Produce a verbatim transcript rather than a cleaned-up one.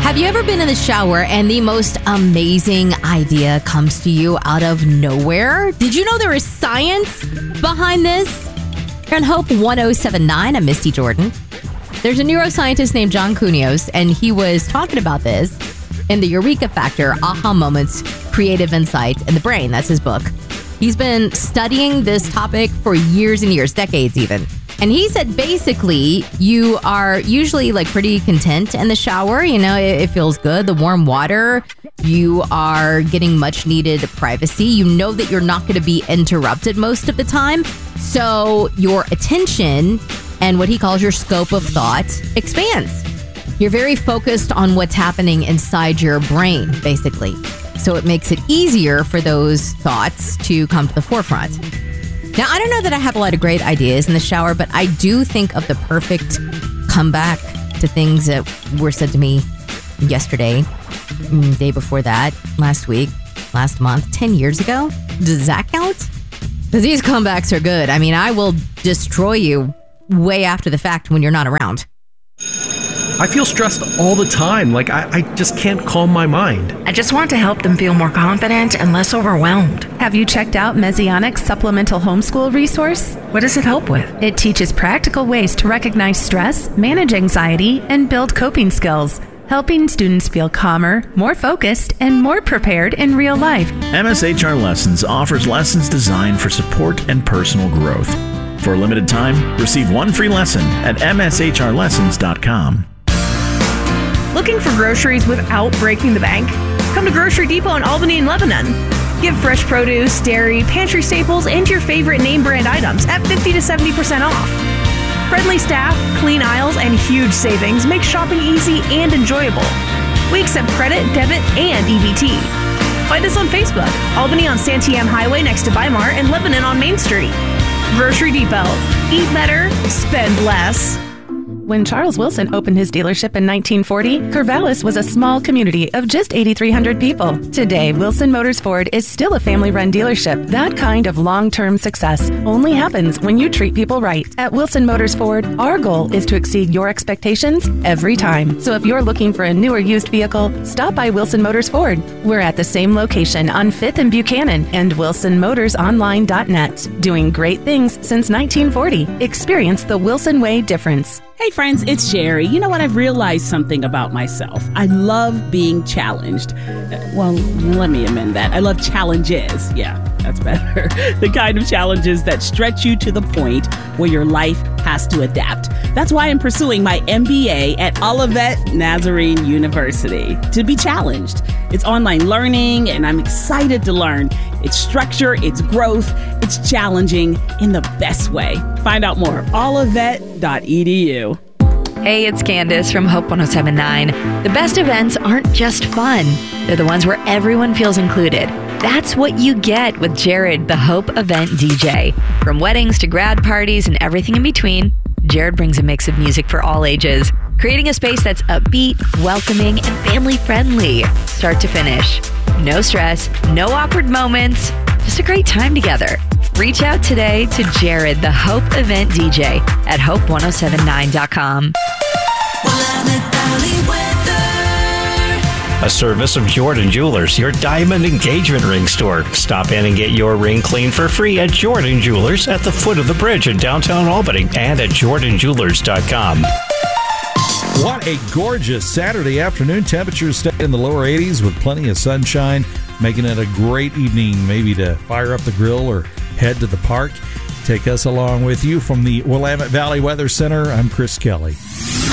Have you ever been in the shower and the most amazing idea comes to you out of nowhere? Did you know there is science behind this? You're on Hope one oh seven point nine. I'm Misty Jordan. There's a neuroscientist named John Cunios, and he was talking about this in the Eureka Factor, Aha Moments, Creative Insight in the Brain. That's his book. He's been studying this topic for years and years, decades even. And he said basically you are usually like pretty content in the shower. You know, it, it feels good. The warm water, you are getting much needed privacy. You know that you're not going to be interrupted most of the time. So your attention and what he calls your scope of thought expands. You're very focused on what's happening inside your brain, basically. So it makes it easier for those thoughts to come to the forefront. Now, I don't know that I have a lot of great ideas in the shower, but I do think of the perfect comeback to things that were said to me yesterday, the day before that, last week, last month, ten years ago. Does that count? Because these comebacks are good. I mean, I will destroy you way after the fact when you're not around. I feel stressed all the time. Like, I, I just can't calm my mind. I just want to help them feel more confident and less overwhelmed. Have you checked out Messianic's supplemental homeschool resource? What does it help with? It teaches practical ways to recognize stress, manage anxiety, and build coping skills, helping students feel calmer, more focused, and more prepared in real life. M S H R Lessons offers lessons designed for support and personal growth. For a limited time, receive one free lesson at m s h r lessons dot com. Looking for groceries without breaking the bank? Come to Grocery Depot in Albany and Lebanon. Get fresh produce, dairy, pantry staples, and your favorite name brand items at fifty to seventy percent off. Friendly staff, clean aisles, and huge savings make shopping easy and enjoyable. We accept credit, debit, and E B T. Find us on Facebook, Albany on Santiam Highway next to Weimar, and Lebanon on Main Street. Grocery Depot. Eat better, spend less. When Charles Wilson opened his dealership in nineteen forty, Corvallis was a small community of just eight thousand three hundred people. Today, Wilson Motors Ford is still a family-run dealership. That kind of long-term success only happens when you treat people right. At Wilson Motors Ford, our goal is to exceed your expectations every time. So if you're looking for a new or used vehicle, stop by Wilson Motors Ford. We're at the same location on fifth and Buchanan and wilson motors online dot net. Doing great things since nineteen forty. Experience the Wilson Way difference. Hey friends, it's Sherry. You know what? I've realized something about myself. I love being challenged. Well, let me amend that. I love challenges. Yeah, that's better. The kind of challenges that stretch you to the point where your life has to adapt. That's why I'm pursuing my M B A at Olivet Nazarene University. To be challenged. It's online learning, and I'm excited to learn. It's structure, it's growth, it's challenging in the best way. Find out more, olivet dot e d u. Hey, it's Candace from Hope one oh seven point nine. The best events aren't just fun. They're the ones where everyone feels included. That's what you get with Jared, the Hope event D J. From weddings to grad parties and everything in between, Jared brings a mix of music for all ages, creating a space that's upbeat, welcoming, and family-friendly, start to finish. No stress, no awkward moments, just a great time together. Reach out today to Jared, the Hope event D J at hope one oh seven nine dot com. A service of Jordan Jewelers, your diamond engagement ring store. Stop in and get your ring cleaned for free at Jordan Jewelers at the foot of the bridge in downtown Albany and at jordan jewelers dot com. What a gorgeous Saturday afternoon. Temperatures stay in the lower eighties with plenty of sunshine, making it a great evening maybe to fire up the grill or head to the park. Take us along with you from the Willamette Valley Weather Center. I'm Chris Kelly.